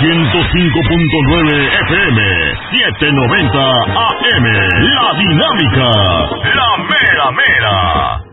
105.9 FM, 790 AM. La Dinámica, la mera mera.